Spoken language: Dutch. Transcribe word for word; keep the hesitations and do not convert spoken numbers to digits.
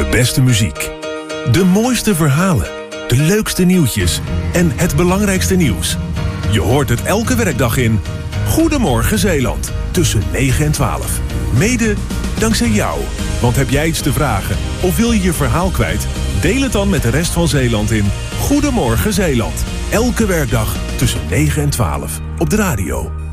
beste muziek, de mooiste verhalen, de leukste nieuwtjes en het belangrijkste nieuws. Je hoort het elke werkdag in Goedemorgen Zeeland tussen negen en twaalf. Mede dankzij jou. Want heb jij iets te vragen of wil je je verhaal kwijt? Deel het dan met de rest van Zeeland in Goedemorgen Zeeland. Elke werkdag tussen negen en twaalf op de radio.